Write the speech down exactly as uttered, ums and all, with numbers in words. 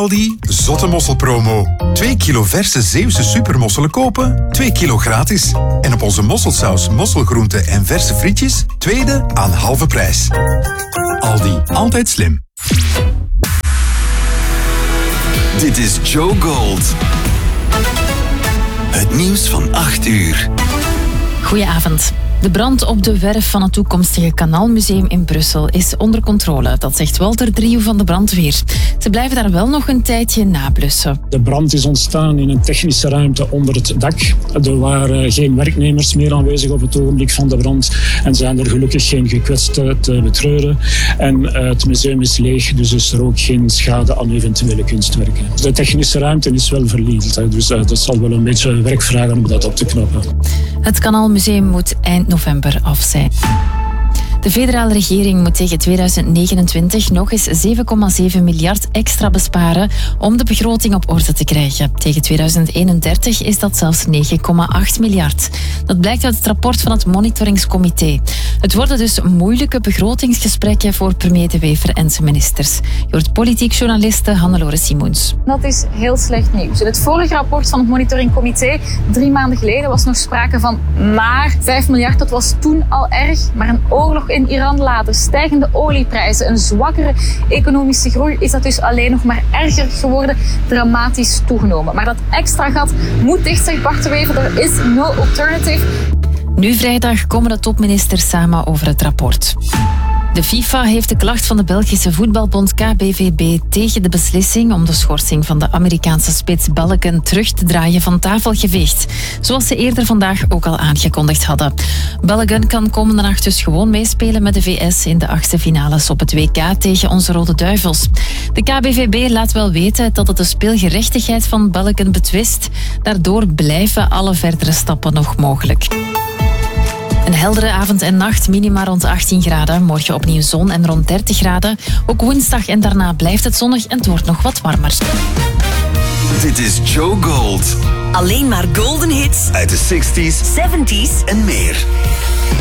Aldi, zotte mosselpromo. twee kilo verse Zeeuwse supermosselen kopen, twee kilo gratis. En op onze mosselsaus, mosselgroenten en verse frietjes, tweede aan halve prijs. Aldi, altijd slim. Dit is Joe Gold. Het nieuws van acht uur. Goedenavond. De brand op de werf van het toekomstige Kanaalmuseum in Brussel is onder controle. Dat zegt Walter Driehoe van de brandweer. Ze blijven daar wel nog een tijdje nablussen. De brand is ontstaan in een technische ruimte onder het dak. Er waren geen werknemers meer aanwezig op het ogenblik van de brand. En zijn er gelukkig geen gekwetsten te betreuren. En het museum is leeg, dus is er ook geen schade aan eventuele kunstwerken. De technische ruimte is wel verliezeld. Dus dat zal wel een beetje werk vragen om dat op te knappen. Het Kanaalmuseum moet eind november af zijn. De federale regering moet tegen tweeduizend negenentwintig nog eens zeven komma zeven miljard extra besparen om de begroting op orde te krijgen. Tegen tweeduizend eenendertig is dat zelfs negen komma acht miljard. Dat blijkt uit het rapport van het Monitoringscomité. Het worden dus moeilijke begrotingsgesprekken voor premier De Wever en zijn ministers. Je hoort politiek journaliste Hannelore Simoens. Dat is heel slecht nieuws. In het vorige rapport van het Monitoringcomité, drie maanden geleden, was nog sprake van maar vijf miljard. Dat was toen al erg, maar een oorlog in Iran later, stijgende olieprijzen, een zwakkere economische groei, is dat dus alleen nog maar erger geworden, dramatisch toegenomen. Maar dat extra gat moet dicht, zegt Bart De Wever. Er is no alternative. Nu vrijdag komen de topministers samen over het rapport. De FIFA heeft de klacht van de Belgische voetbalbond K B V B tegen de beslissing om de schorsing van de Amerikaanse spits Balogun terug te draaien van tafel geveegd. Zoals ze eerder vandaag ook al aangekondigd hadden. Balogun kan komende nacht dus gewoon meespelen met de V S in de achtste finales op het W K tegen onze Rode Duivels. De K B V B laat wel weten dat het de speelgerechtigheid van Balogun betwist. Daardoor blijven alle verdere stappen nog mogelijk. Een heldere avond en nacht, minima rond achttien graden. Morgen opnieuw zon en rond dertig graden. Ook woensdag en daarna blijft het zonnig en het wordt nog wat warmer. Dit is Joe Gold. Alleen maar golden hits uit de zestig's, zeventig's en meer.